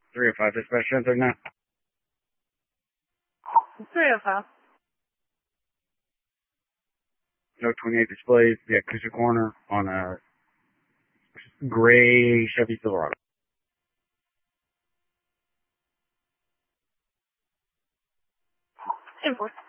305 dispatch center now. 305. No 28 displays, the acoustic corner on a gray Chevy Silverado. Enforce.